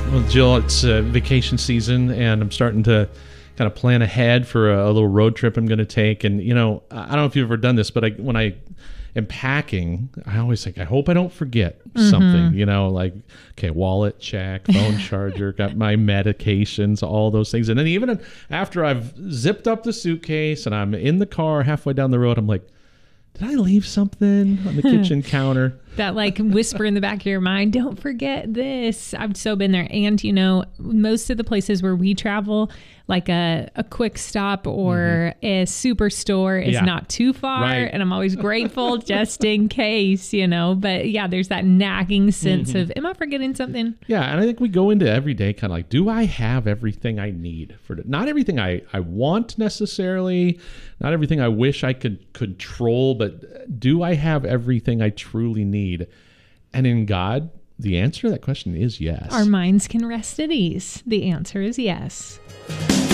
Well, Jill, it's vacation season, and I'm starting to kind of plan ahead for a little road trip I'm going to take. And, I don't know if you've ever done this, but when I am packing, I always think, I hope I don't forget something, like, okay, wallet, check, phone charger, got my medications, all those things. And then even after I've zipped up the suitcase and I'm in the car halfway down the road, I'm like, did I leave something on the kitchen counter? That whisper in the back of your mind, don't forget this. I've so been there. And, most of the places where we travel, like a quick stop or a superstore is not too far. Right. And I'm always grateful just in case, But yeah, there's that nagging sense of, am I forgetting something? Yeah. And I think we go into every day kind of like, do I have everything I need not everything I want necessarily, not everything I wish I could control, but do I have everything I truly need? And in God, the answer to that question is yes. Our minds can rest at ease. The answer is yes.